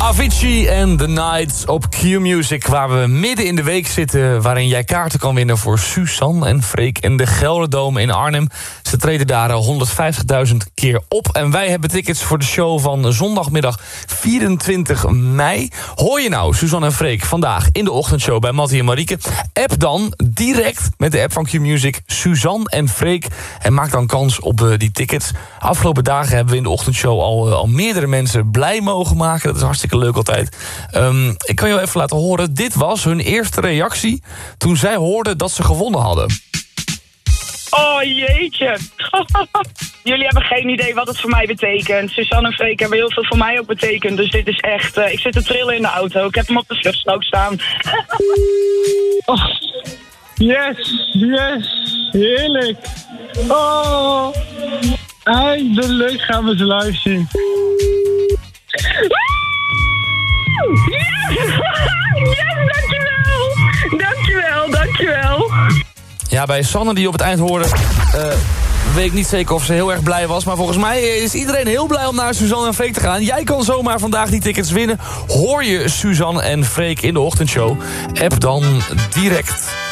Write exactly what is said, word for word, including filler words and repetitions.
Avicii en The Nights op Q-Music, waar we midden in de week zitten, waarin jij kaarten kan winnen voor Suzanne en Freek in de Gelderdoom in Arnhem. Ze treden daar honderdvijftigduizend keer op en wij hebben tickets voor de show van zondagmiddag vierentwintig mei. Hoor je nou Suzanne en Freek vandaag in de ochtendshow bij Mattie en Marieke? App dan direct met de app van Q-Music Suzanne en Freek en maak dan kans op uh, die tickets. Afgelopen dagen hebben we in de ochtendshow al, uh, al meerdere mensen blij mogen maken. Dat is hartstikke leuk altijd. Um, ik kan je even laten horen. Dit was hun eerste reactie toen zij hoorden dat ze gewonnen hadden. Oh jeetje. Jullie hebben geen idee wat het voor mij betekent. Suzanne en Freek hebben heel veel voor mij ook betekend. Dus dit is echt... Uh, ik zit te trillen in de auto. Ik heb hem op de vluchtstrook staan. Oh, yes, yes. Heerlijk. Oh, eindelijk gaan we ze live zien. Yes! Yes, dankjewel! Dankjewel, dankjewel. Ja, bij Sanne die op het eind hoorde... Uh, weet ik niet zeker of ze heel erg blij was. Maar volgens mij is iedereen heel blij om naar Suzanne en Freek te gaan. Jij kan zomaar vandaag die tickets winnen. Hoor je Suzanne en Freek in de ochtendshow? App dan direct